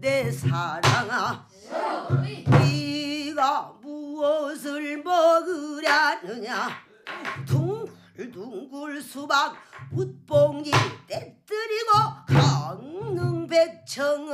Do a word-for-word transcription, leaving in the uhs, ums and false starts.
내 사랑아 네가 무엇을 먹으려느냐 둥글둥글 수박 웃봉지 떼뜨리고 강릉백청은